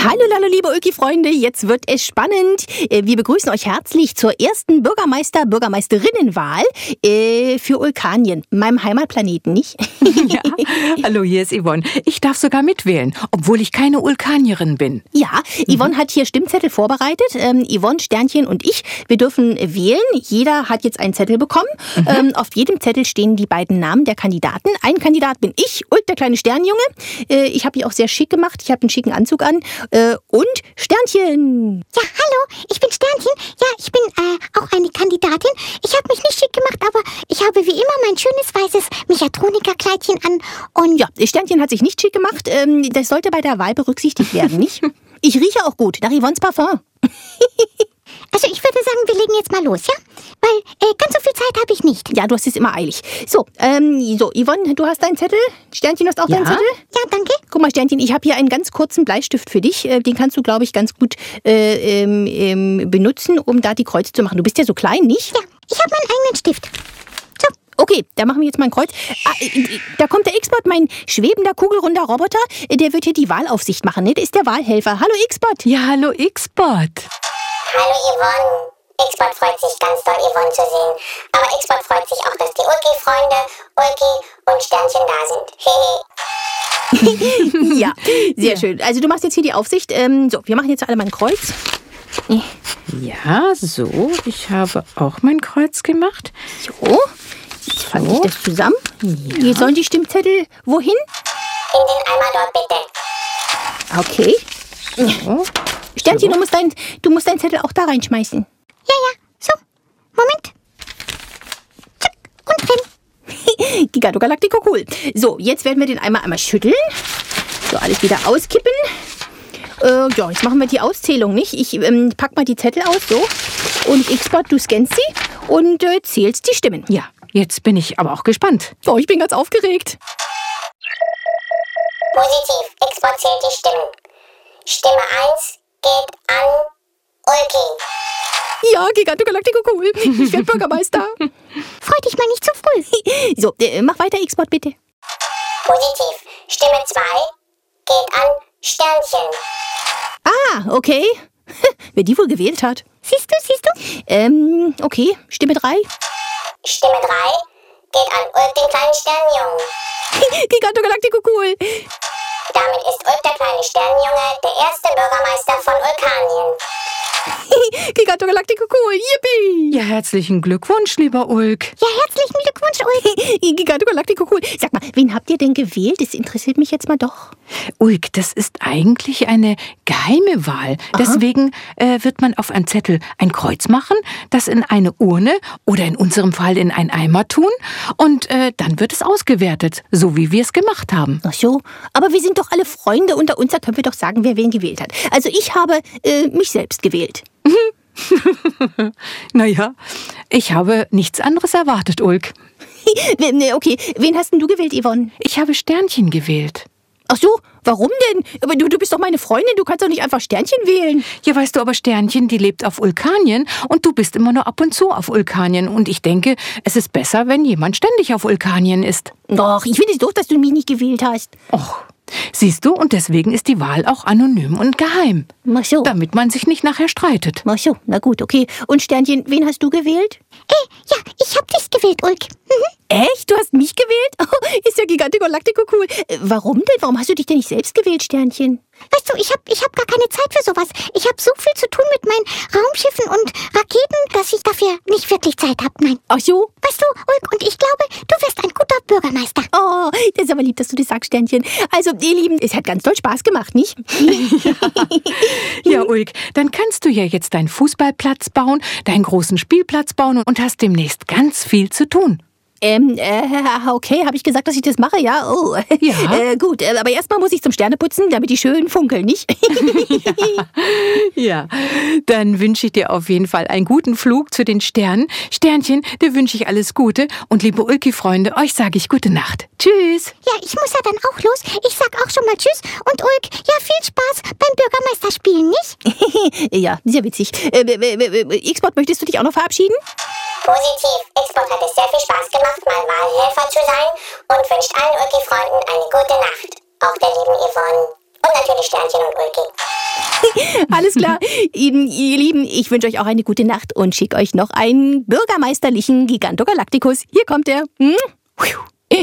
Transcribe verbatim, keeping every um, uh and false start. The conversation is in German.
Hallo, hallo, liebe Ulki-Freunde, jetzt wird es spannend. Wir begrüßen euch herzlich zur ersten Bürgermeister-Bürgermeisterinnenwahl äh, für Ulkanien, meinem Heimatplaneten, nicht? Ja. Hallo, hier ist Yvonne. Ich darf sogar mitwählen, obwohl ich keine Ulkanierin bin. Ja, Yvonne mhm. hat hier Stimmzettel vorbereitet. Ähm, Yvonne, Sternchen und ich, wir dürfen wählen. Jeder hat jetzt einen Zettel bekommen. Mhm. Ähm, auf jedem Zettel stehen die beiden Namen der Kandidaten. Ein Kandidat bin ich, Ulk, der kleine Sternjunge. Äh, ich habe mich auch sehr schick gemacht. Ich habe einen schicken Anzug an. Äh, und Sternchen. Ja, hallo, ich bin Sternchen. Ja, ich bin äh, auch eine Kandidatin. Ich habe mich nicht schick gemacht, aber ich habe wie immer mein schönes weißes Mechatroniker-Kleidchen an. Und ja, Sternchen hat sich nicht schick gemacht. Ähm, das sollte bei der Wahl berücksichtigt werden, nicht? Ich rieche auch gut, nach Yvonnes Parfum. Also ich würde sagen, wir legen jetzt mal los, ja? Weil äh, ganz so viel Zeit habe ich nicht. Ja, du hast es immer eilig. So, ähm, so, Yvonne, du hast deinen Zettel. Sternchen, du hast auch Ja? deinen Zettel? Ja, danke. Guck mal, Sternchen, ich habe hier einen ganz kurzen Bleistift für dich. Äh, Den kannst du, glaube ich, ganz gut äh, ähm, ähm, benutzen, um da die Kreuze zu machen. Du bist ja so klein, nicht? Ja, ich habe meinen eigenen Stift. Okay, da machen wir jetzt mal ein Kreuz. Ah, äh, da kommt der X-Bot, mein schwebender, kugelrunder Roboter. Äh, Der wird hier die Wahlaufsicht machen, ne? Der ist der Wahlhelfer. Hallo, X-Bot. Ja, hallo X-Bot. Hallo Yvonne. X-Bot freut sich ganz doll, Yvonne zu sehen. Aber X-Bot freut sich auch, dass die Ulki-Freunde, Ulki und Sternchen da sind. Hehe. Ja, sehr schön. Also du machst jetzt hier die Aufsicht. Ähm, so, wir machen jetzt alle mal ein Kreuz. Ja, so. Ich habe auch mein Kreuz gemacht. So, jetzt fasse ich das zusammen. Ja. Jetzt sollen die Stimmzettel wohin? In den Eimer dort bitte. Okay. So. Sternchen, So. du musst, dein, du musst deinen Zettel auch da reinschmeißen. Ja, ja, so. Moment. Zack, und drin. Giganto Galactico, cool. So, jetzt werden wir den Eimer einmal schütteln. So, alles wieder auskippen. Äh, ja, jetzt machen wir die Auszählung, nicht? Ich ähm, pack mal die Zettel aus, so. Und X-Bot, du scannst sie und äh, zählst die Stimmen. Ja, jetzt bin ich aber auch gespannt. Oh, ich bin ganz aufgeregt. Positiv. X-Bot zählt die Stimmen. Stimme eins geht an Ulki. Ja, Giganto Galactico, cool. Ich werde Bürgermeister. Freu dich mal nicht zu früh. So, äh, mach weiter, X-Bot, bitte. Positiv. Stimme zwei geht an Sternchen. Ah, okay. Wer die wohl gewählt hat. Siehst du, siehst du? Ähm, okay. Stimme drei. Stimme drei geht an Ulk, den kleinen Sternjungen. Giganto Galactico, cool. Damit ist Ulk, der kleine Sternjunge, der erste Bürgermeister von Ulkanien. Giganto Galactico, cool. Yippie. Ja, herzlichen Glückwunsch, lieber Ulk. Ja, herzlichen Glückwunsch, Ulk. Giganto Galactico, cool. Sag mal, wen habt ihr denn gewählt? Das interessiert mich jetzt mal doch. Ulk, das ist eigentlich eine geheime Wahl. Aha. Deswegen äh, wird man auf einen Zettel ein Kreuz machen, das in eine Urne oder in unserem Fall in einen Eimer tun und äh, dann wird es ausgewertet, so wie wir es gemacht haben. Ach so, aber wir sind doch alle Freunde unter uns, da können wir doch sagen, wer wen gewählt hat. Also ich habe äh, mich selbst gewählt. Naja, ich habe nichts anderes erwartet, Ulk. Okay, wen hast denn du gewählt, Yvonne? Ich habe Sternchen gewählt. Ach so, warum denn? Aber du, du bist doch meine Freundin, du kannst doch nicht einfach Sternchen wählen. Ja, weißt du, aber Sternchen, die lebt auf Ulkanien und du bist immer nur ab und zu auf Ulkanien. Und ich denke, es ist besser, wenn jemand ständig auf Ulkanien ist. Doch, ich finde es doof, dass du mich nicht gewählt hast. Och, siehst du, und deswegen ist die Wahl auch anonym und geheim, Ach so, damit man sich nicht nachher streitet. ach so, na gut, okay. Und Sternchen, wen hast du gewählt? Äh, ja, ich hab dich gewählt, Ulk. Mhm. Echt? Du hast mich gewählt? Oh, ist ja Gigantico Galactico cool. Äh, Warum denn? Warum hast du dich denn nicht selbst gewählt, Sternchen? Weißt du, ich hab, ich hab gar keine Zeit für sowas. Ich hab so viel zu tun mit meinen Raumschiffen und Raketen, dass ich dafür nicht wirklich Zeit hab, nein. Ach so? Weißt du, Ulk, und ich glaube, du wirst ein guter Bürgermeister. Oh, das ist aber lieb, dass du das sagst, Sternchen. Also, ihr Lieben, es hat ganz toll Spaß gemacht, nicht? Ja, Ulk, dann kannst du ja jetzt deinen Fußballplatz bauen, deinen großen Spielplatz bauen und hast demnächst ganz viel zu tun. Ähm, äh, okay, habe ich gesagt, dass ich das mache, ja? Oh, Ja. Äh, gut, äh, aber erstmal muss ich zum Sterneputzen, damit die schön funkeln, nicht? Ja, dann wünsche ich dir auf jeden Fall einen guten Flug zu den Sternen. Sternchen, dir wünsche ich alles Gute. Und liebe Ulki-Freunde, euch sage ich gute Nacht. Tschüss. Ja, ich muss ja dann auch los. Ich sag auch schon mal Tschüss. Und Ulk, ja, viel Spaß beim Bürgermeisterspielen, nicht? Ja, sehr witzig. Äh, äh, äh, X-Bot, möchtest du dich auch noch verabschieden? Positiv. X-Bot hat es sehr viel Spaß gemacht, mal Wahlhelfer zu sein und wünscht allen Ulki-Freunden eine gute Nacht. Auch der lieben Yvonne. Und natürlich Sternchen und Ulki. Alles klar. ihr, ihr Lieben, ich wünsche euch auch eine gute Nacht und schicke euch noch einen bürgermeisterlichen Gigantogalacticus. Hier kommt er.